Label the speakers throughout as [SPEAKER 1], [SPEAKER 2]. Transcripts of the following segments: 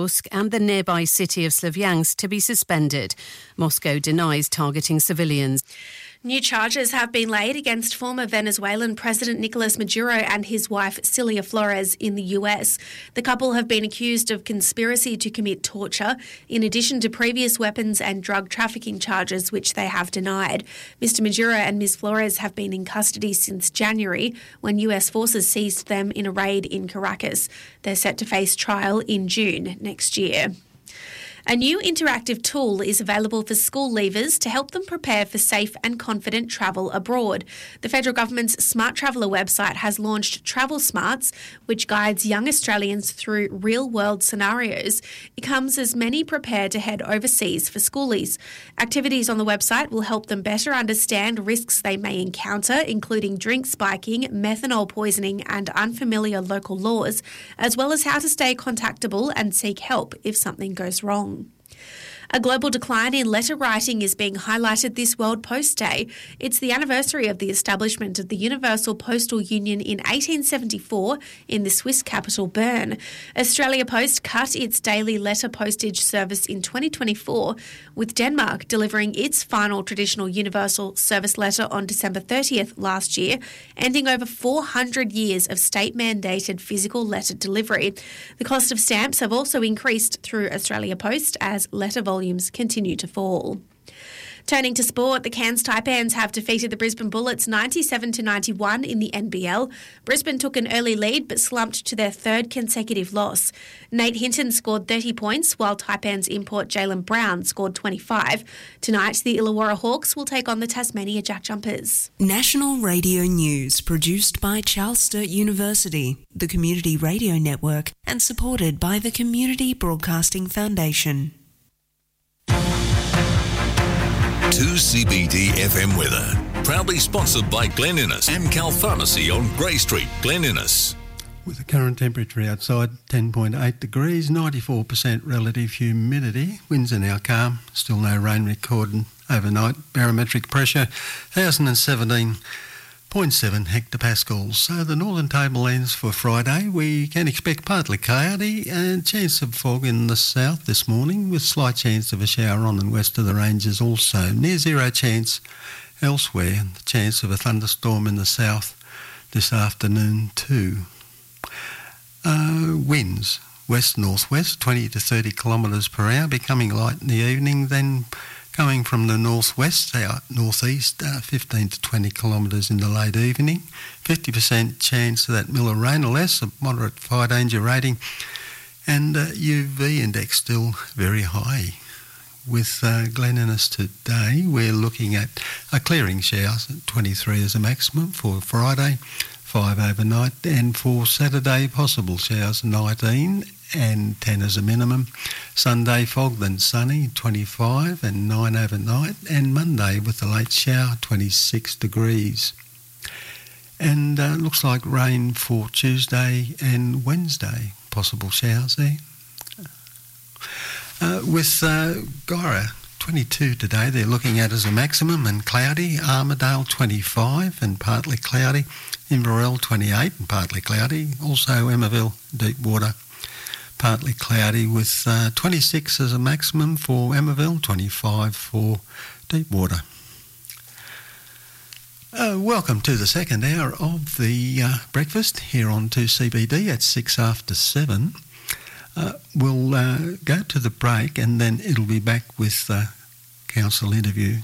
[SPEAKER 1] Kramatorsk and the nearby city of Slavyansk to be suspended. Moscow denies targeting civilians.
[SPEAKER 2] New charges have been laid against former Venezuelan President Nicolas Maduro and his wife Cilia Flores in the US. The couple have been accused of conspiracy to commit torture, in addition to previous weapons and drug trafficking charges which they have denied. Mr Maduro and Ms Flores have been in custody since January, when US forces seized them in a raid in Caracas. They're set to face trial in June next year. A new interactive tool is available for school leavers to help them prepare for safe and confident travel abroad. The federal government's Smart Traveller website has launched Travel Smarts, which guides young Australians through real-world scenarios. It comes as many prepare to head overseas for schoolies. Activities on the website will help them better understand risks they may encounter, including drink spiking, methanol poisoning and unfamiliar local laws, as well as how to stay contactable and seek help if something goes wrong. A global decline in letter writing is being highlighted this World Post Day. It's the anniversary of the establishment of the Universal Postal Union in 1874 in the Swiss capital Bern. Australia Post cut its daily letter postage service in 2024, with Denmark delivering its final traditional universal service letter on December 30th last year, ending over 400 years of state-mandated physical letter delivery. The cost of stamps have also increased through Australia Post as letter volumes continue to fall. Turning to sport, the Cairns Taipans have defeated the Brisbane Bullets 97-91 in the NBL. Brisbane took an early lead but slumped to their third consecutive loss. Nate Hinton scored 30 points, while Taipans import Jaylen Brown scored 25. Tonight, the Illawarra Hawks will take on the Tasmania Jack Jumpers.
[SPEAKER 3] National Radio News, produced by Charles Sturt University, the Community Radio Network, and supported by the Community Broadcasting Foundation.
[SPEAKER 4] 2CBD FM weather. Proudly sponsored by Glen Innes, Amcal Pharmacy on Grey Street, Glen Innes.
[SPEAKER 5] With the current temperature outside 10.8 degrees, 94% relative humidity, winds are now calm, still no rain recorded overnight, barometric pressure 1,017.7 hectopascals. So the northern tablelands for Friday, we can expect partly cloudy and chance of fog in the south this morning, with slight chance of a shower on and west of the ranges also. Near zero chance elsewhere, the chance of a thunderstorm in the south this afternoon too. Winds west-northwest 20 to 30 kilometres per hour, becoming light in the evening, then coming from the northwest out northeast 15 to 20 kilometres in the late evening. 50% chance of that mil rain or less, a moderate fire danger rating, and UV index still very high. With Glen Innes today, we're looking at a clearing showers at 23 as a maximum for Friday, 5 overnight, and for Saturday, possible showers 19 and 10 as a minimum. Sunday, fog then sunny, 25 and 9 overnight, and Monday with a late shower, 26 degrees. And looks like rain for Tuesday and Wednesday, possible showers there. With Guyra, 22 today, they're looking at as a maximum and cloudy. Armidale, 25 and partly cloudy. Inverell, 28 and partly cloudy. Also Emmaville, Deepwater, partly cloudy, with 26 as a maximum for Emmaville, 25 for Deepwater. Welcome to the second hour of the breakfast here on 2CBD at 6 after 7. We'll go to the break and then it'll be back with the council interview.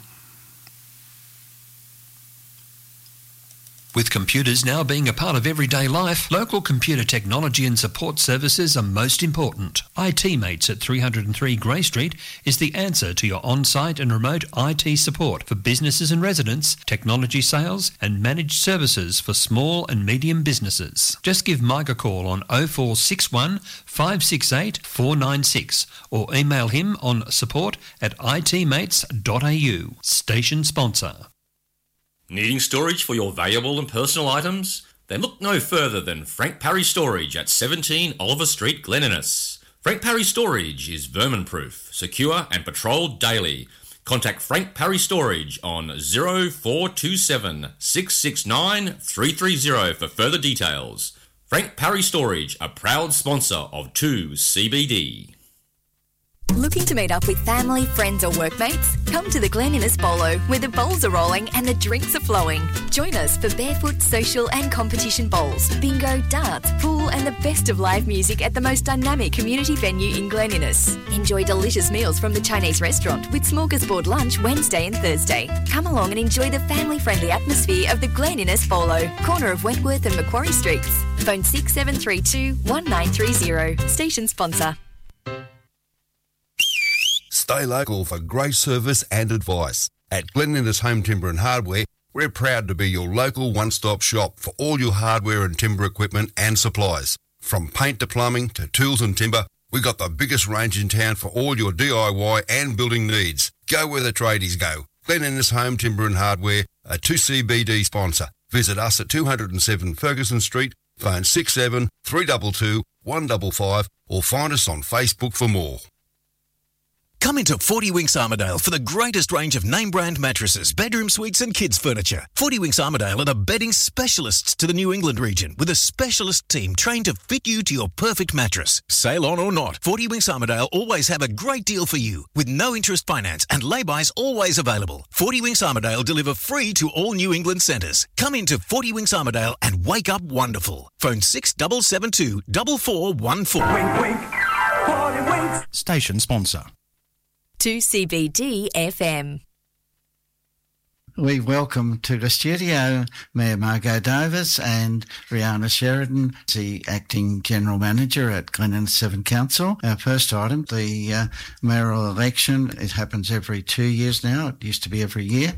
[SPEAKER 6] With computers now being a part of everyday life, local computer technology and support services are most important. IT Mates at 303 Grey Street is the answer to your on-site and remote IT support for businesses and residents, technology sales and managed services for small and medium businesses. Just give Mike a call on 0461 568 496 or email him on support@itmates.au. Station sponsor.
[SPEAKER 7] Needing storage for your valuable and personal items? Then look no further than Frank Parry Storage at 17 Oliver Street, Glen Innes. Frank Parry Storage is vermin-proof, secure and patrolled daily. Contact Frank Parry Storage on 0427 669 330 for further details. Frank Parry Storage, a proud sponsor of 2CBD.
[SPEAKER 8] Looking to meet up with family, friends or workmates? Come to the Glen Innes Bolo, where the bowls are rolling and the drinks are flowing. Join us for barefoot, social and competition bowls, bingo, darts, pool and the best of live music at the most dynamic community venue in Glen Innes. Enjoy delicious meals from the Chinese restaurant with smorgasbord lunch Wednesday and Thursday. Come along and enjoy the family-friendly atmosphere of the Glen Innes Bolo, corner of Wentworth and Macquarie Streets. Phone 6732 1930. Station sponsor.
[SPEAKER 9] Stay local for great service and advice. At Glen Innes Home Timber and Hardware, we're proud to be your local one-stop shop for all your hardware and timber equipment and supplies. From paint to plumbing to tools and timber, we've got the biggest range in town for all your DIY and building needs. Go where the tradies go. Glen Innes Home Timber and Hardware, a 2CBD sponsor. Visit us at 207 Ferguson Street, phone 67 322 155 or find us on Facebook for more.
[SPEAKER 10] Come into 40 Winks Armidale for the greatest range of name-brand mattresses, bedroom suites and kids' furniture. 40 Winks Armidale are the bedding specialists to the New England region with a specialist team trained to fit you to your perfect mattress. Sale on or not, 40 Winks Armidale always have a great deal for you with no interest finance and lay-bys always available. 40 Winks Armidale deliver free to all New England centres. Come into 40 Winks Armidale and wake up wonderful. Phone 6772 4414.
[SPEAKER 11] Wink, wink. 40 Winks.
[SPEAKER 12] Station sponsor.
[SPEAKER 8] 2CBD FM.
[SPEAKER 13] We welcome to the studio Mayor Margot Davis and Rihanna Sheridan, the Acting General Manager at Glen Innes Severn Council. Our first item, the mayoral election. It happens every 2 years now. It used to be every year.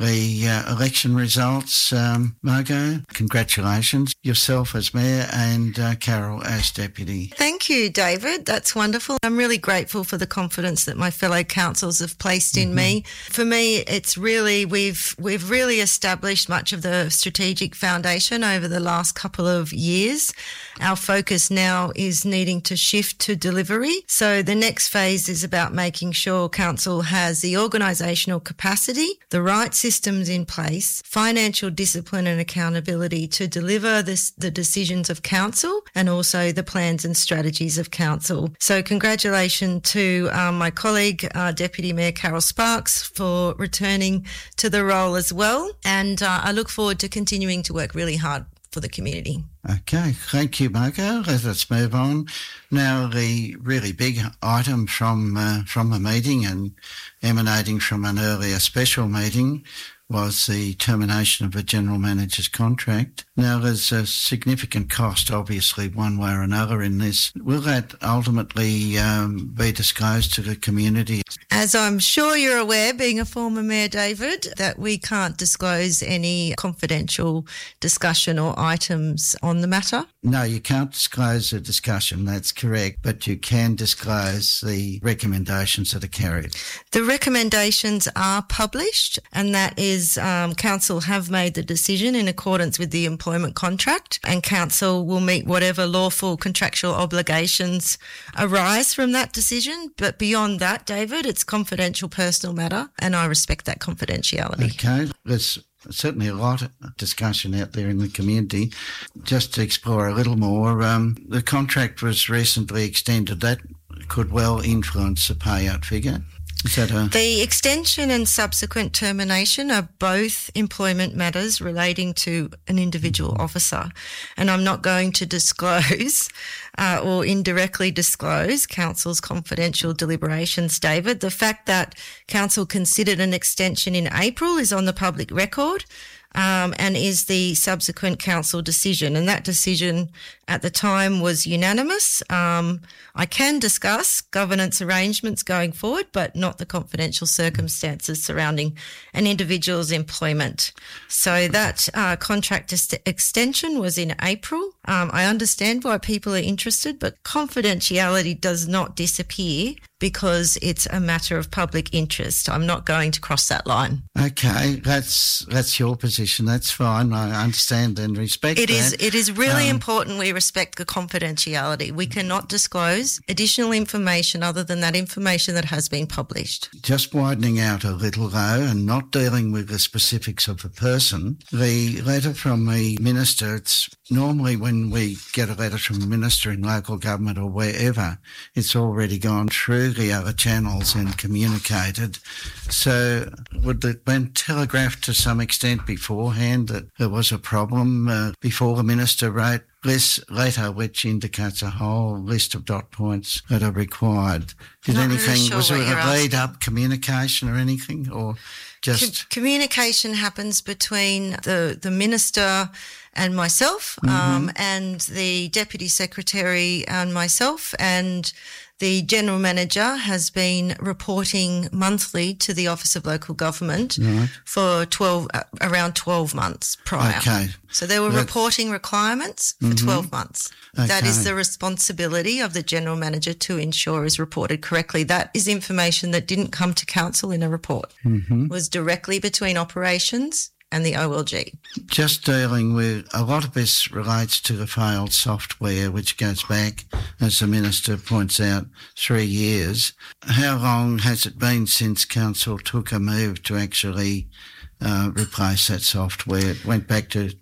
[SPEAKER 13] The election results, Margot, congratulations. Yourself as Mayor and Carol as Deputy.
[SPEAKER 14] Thank you, David. That's wonderful. I'm really grateful for the confidence that my fellow councils have placed in me. For me, it's really, we've really established much of the strategic foundation over the last couple of years. Our focus now is needing to shift to delivery. So the next phase is about making sure council has the organisational capacity, the right systems in place, financial discipline and accountability to deliver the decisions of council and also the plans and strategies of council. So congratulations to my colleague, Deputy Mayor Carol Sparks, for returning to the role as well. And I look forward to continuing to work really hard for the community.
[SPEAKER 13] Okay, thank you, Margot. Let's move on. Now, the really big item from the meeting and emanating from an earlier special meeting was the termination of a general manager's contract. Now, there's a significant cost, obviously, one way or another in this. Will that ultimately be disclosed to the community?
[SPEAKER 14] As I'm sure you're aware, being a former mayor, David, that we can't disclose any confidential discussion or items on the matter.
[SPEAKER 13] No, you can't disclose a discussion, that's correct, but you can disclose the recommendations that are carried.
[SPEAKER 14] The recommendations are published, and that is council have made the decision in accordance with the employment contract, and council will meet whatever lawful contractual obligations arise from that decision. But beyond that, David, it's confidential personal matter, and I respect that confidentiality.
[SPEAKER 13] Okay, there's certainly a lot of discussion out there in the community. Just to explore a little more, the contract was recently extended. That could well influence the payout figure.
[SPEAKER 14] The extension and subsequent termination are both employment matters relating to an individual officer, and I'm not going to disclose or indirectly disclose council's confidential deliberations, David. The fact that council considered an extension in April is on the public record. And is the subsequent council decision. And that decision at the time was unanimous. I can discuss governance arrangements going forward, but not the confidential circumstances surrounding an individual's employment. So that contract extension was in April. I understand why people are interested, but confidentiality does not disappear because it's a matter of public interest. I'm not going to cross that line.
[SPEAKER 13] Okay, that's your position. That's fine. I understand and respect that.
[SPEAKER 14] It is really important we respect the confidentiality. We cannot disclose additional information other than that information that has been published.
[SPEAKER 13] Just widening out a little though and not dealing with the specifics of the person, the letter from the minister, it's normally when we get a letter from a minister in local government or wherever, it's already gone through through the other channels and communicated. So would it have been telegraphed to some extent beforehand that there was a problem before the Minister wrote this letter, which indicates a whole list of dot points that are required? Did
[SPEAKER 14] Not
[SPEAKER 13] anything,
[SPEAKER 14] really sure
[SPEAKER 13] was
[SPEAKER 14] what
[SPEAKER 13] there
[SPEAKER 14] you're
[SPEAKER 13] a lead-up communication or anything, or just...
[SPEAKER 14] Communication happens between the Minister and myself, and the Deputy Secretary and myself, and the General Manager has been reporting monthly to the Office of Local Government for around 12 months prior.
[SPEAKER 13] Okay.
[SPEAKER 14] So there were reporting requirements for 12 months.
[SPEAKER 13] Okay.
[SPEAKER 14] That is the responsibility of the General Manager to ensure is reported correctly. That is information that didn't come to Council in a report. It was directly between operations and the OLG.
[SPEAKER 13] Just dealing with, a lot of this relates to the failed software, which goes back, as the Minister points out, 3 years. How long has it been since Council took a move to actually replace that software? It went back to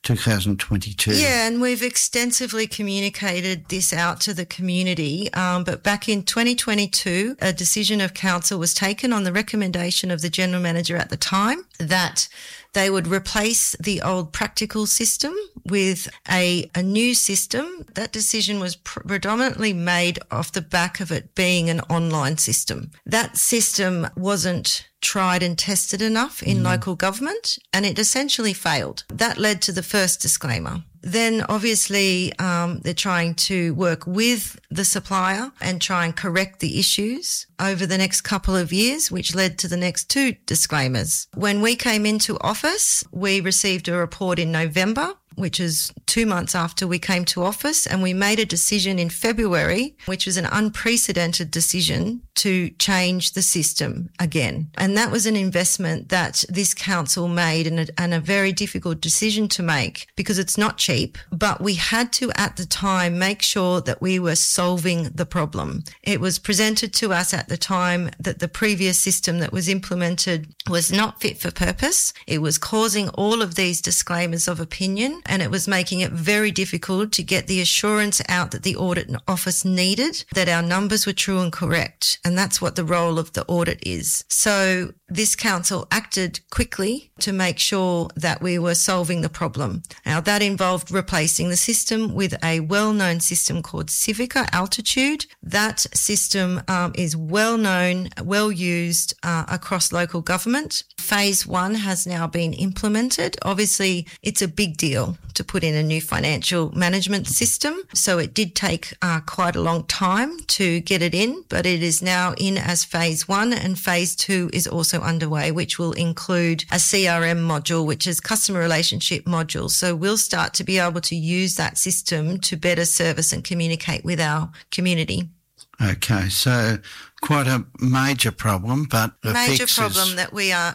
[SPEAKER 13] 2022.
[SPEAKER 14] Yeah, and we've extensively communicated this out to the community. But back in 2022, a decision of Council was taken on the recommendation of the General Manager at the time that they would replace the old practical system with a new system. That decision was predominantly made off the back of it being an online system. That system wasn't tried and tested enough in local government, and it essentially failed. That led to the first disclaimer. Then obviously they're trying to work with the supplier and try and correct the issues over the next couple of years, which led to the next 2 disclaimers. When we came into office, we received a report in November, which is 2 months after we came to office, and we made a decision in February, which was an unprecedented decision to change the system again. And that was an investment that this council made and a very difficult decision to make because it's not cheap, but we had to at the time make sure that we were solving the problem. It was presented to us at the time that the previous system that was implemented was not fit for purpose. It was causing all of these disclaimers of opinion, and it was making it very difficult to get the assurance out that the audit office needed, that our numbers were true and correct. And that's what the role of the audit is. So this council acted quickly to make sure that we were solving the problem. Now, that involved replacing the system with a well-known system called Civica Altitude. That system is well-known, well-used across local government. Phase 1 has now been implemented. Obviously, it's a big deal to put in a new financial management system, so it did take quite a long time to get it in, but it is now in as Phase 1, and Phase 2 is also underway, which will include a CRM module, which is customer relationship module. So we'll start to be able to use that system to better service and communicate with our community.
[SPEAKER 13] Okay, so quite a major problem, but the
[SPEAKER 14] major
[SPEAKER 13] fix
[SPEAKER 14] problem
[SPEAKER 13] is...
[SPEAKER 14] that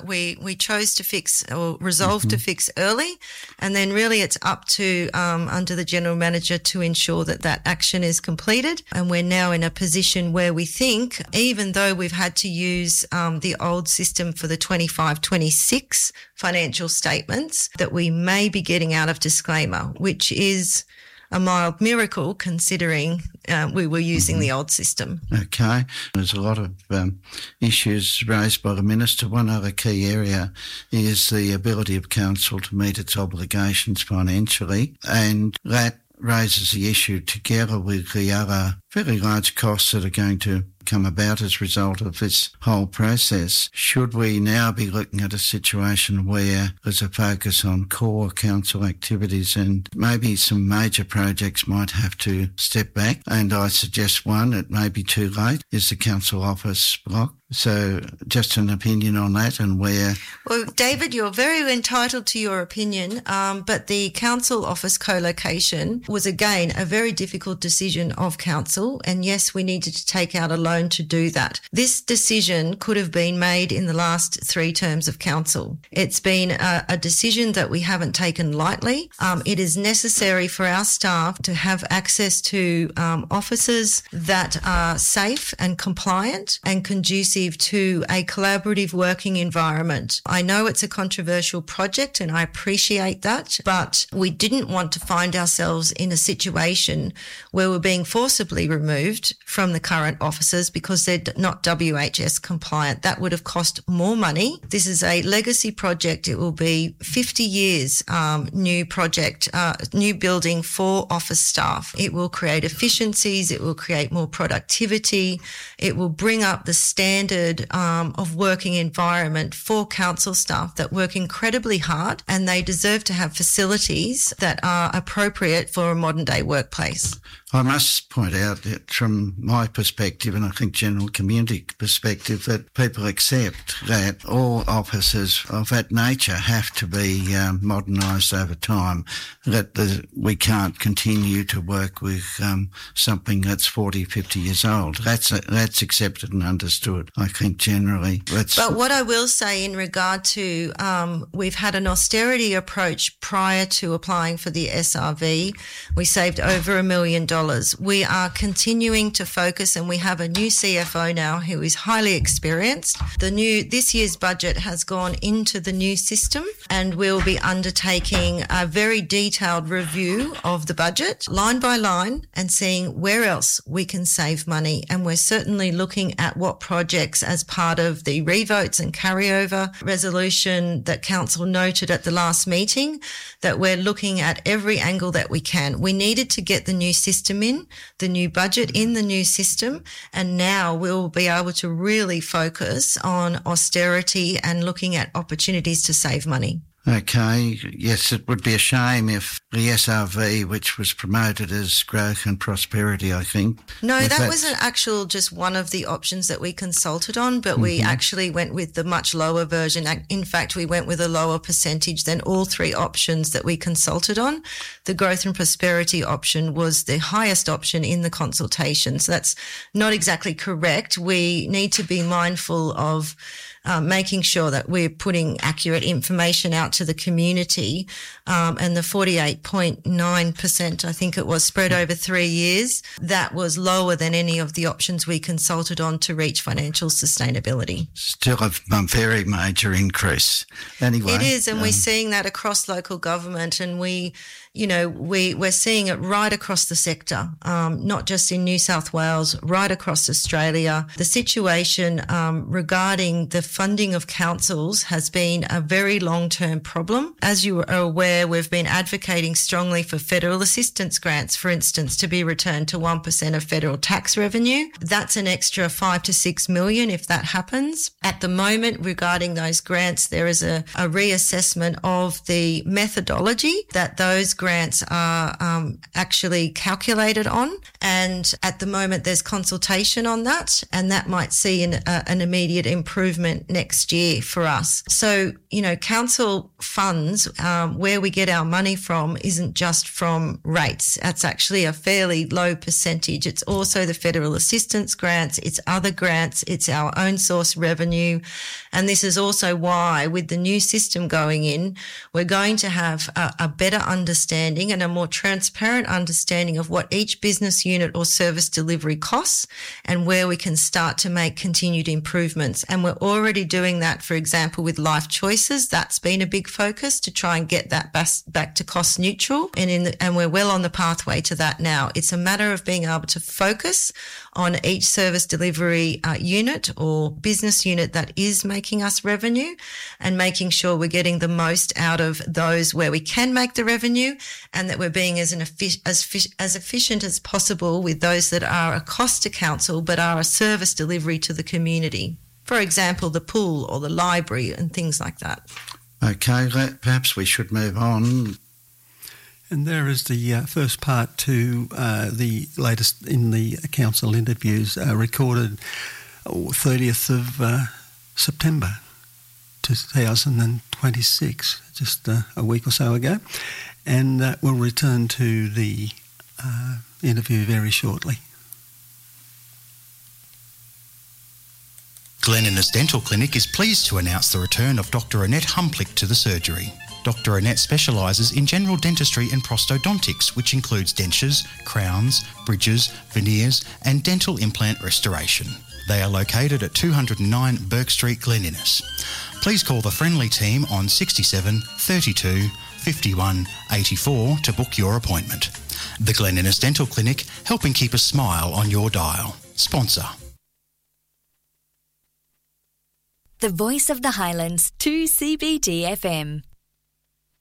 [SPEAKER 14] we chose to fix or resolved to fix early, and then really it's up to under the General Manager to ensure that that action is completed. And we're now in a position where we think, even though we've had to use the old system for the 25-26 financial statements, that we may be getting out of disclaimer, which is a mild miracle considering we were using the old system.
[SPEAKER 13] Okay. There's a lot of issues raised by the Minister. One other key area is the ability of Council to meet its obligations financially, and that raises the issue together with the other very large costs that are going to come about as a result of this whole process. Should we now be looking at a situation where there's a focus on core council activities and maybe some major projects might have to step back? And I suggest one, it may be too late, is the council office block. So just an opinion on that and where...
[SPEAKER 14] Well, David, you're very entitled to your opinion, but the council office co-location was, again, a very difficult decision of council. And yes, we needed to take out a loan to do that. This decision could have been made in the last 3 terms of council. It's been a decision that we haven't taken lightly. It is necessary for our staff to have access to offices that are safe and compliant and conducive receptive to a collaborative working environment. I know it's a controversial project and I appreciate that, but we didn't want to find ourselves in a situation where we're being forcibly removed from the current officers because they're not WHS compliant. That would have cost more money. This is a legacy project. It will be 50 years new project, new building for office staff. It will create efficiencies. It will create more productivity. It will bring up the standard of working environment for council staff that work incredibly hard, and they deserve to have facilities that are appropriate for a modern day workplace.
[SPEAKER 13] I must point out that from my perspective, and I think general community perspective, that people accept that all offices of that nature have to be modernised over time, that we can't continue to work with something that's 40, 50 years old. That's accepted and understood, I think, generally.
[SPEAKER 14] But what I will say in regard to, we've had an austerity approach prior to applying for the SRV. We saved over $1 million. We are continuing to focus, and we have a new CFO now who is highly experienced. This year's budget has gone into the new system, and we'll be undertaking a very detailed review of the budget, line by line, and seeing where else we can save money. And we're certainly looking at what projects, as part of the revotes and carryover resolution that Council noted at the last meeting, that we're looking at every angle that we can. We needed to get the new system in, the new budget in the new system, and now we'll be able to really focus on austerity and looking at opportunities to save money.
[SPEAKER 13] Okay, yes, it would be a shame if the SRV, which was promoted as growth and prosperity, I think.
[SPEAKER 14] No, that wasn't just one of the options that we consulted on, but we actually went with the much lower version. In fact, we went with a lower percentage than all three options that we consulted on. The growth and prosperity option was the highest option in the consultation. So that's not exactly correct. We need to be mindful of making sure that we're putting accurate information out to the community, and the 48.9%, I think it was, spread over 3 years, that was lower than any of the options we consulted on to reach financial sustainability.
[SPEAKER 13] Still a very major increase. Anyway,
[SPEAKER 14] it is, and we're seeing that across local government, and we're seeing it right across the sector, not just in New South Wales, right across Australia. The situation regarding the funding of councils has been a very long-term problem. As you are aware, we've been advocating strongly for federal assistance grants, for instance, to be returned to 1% of federal tax revenue. That's an extra $5 to $6 million if that happens. At the moment, regarding those grants, there is a reassessment of the methodology that those grants are actually calculated on, and at the moment there's consultation on that, and that might see an immediate improvement next year for us. So, council funds, where we get our money from isn't just from rates. That's actually a fairly low percentage. It's also the federal assistance grants, it's other grants, it's our own source revenue. And this is also why, with the new system going in, we're going to have a better understanding and a more transparent understanding of what each business unit or service delivery costs and where we can start to make continued improvements. And we're already doing that, for example, with Life Choices. That's been a big focus to try and get that back to cost neutral. And we're well on the pathway to that now. It's a matter of being able to focus on each service delivery unit or business unit that is making us revenue, and making sure we're getting the most out of those where we can make the revenue, and that we're being as efficient as possible with those that are a cost to council but are a service delivery to the community. For example, the pool or the library and things like that.
[SPEAKER 13] Okay, perhaps we should move on.
[SPEAKER 5] And there is the first part to the latest in the council interviews recorded 30th of September 2026, just a week or so ago. And we'll return to the interview very shortly.
[SPEAKER 12] Glen Innes Dental Clinic is pleased to announce the return of Dr. Annette Humplick to the surgery. Dr. Annette specialises in general dentistry and prosthodontics, which includes dentures, crowns, bridges, veneers and dental implant restoration. They are located at 209 Burke Street, Glen Innes. Please call the friendly team on 67 32 51 84 to book your appointment. The Glen Innes Dental Clinic, helping keep a smile on your dial. Sponsor.
[SPEAKER 8] The Voice of the Highlands, 2CBD FM.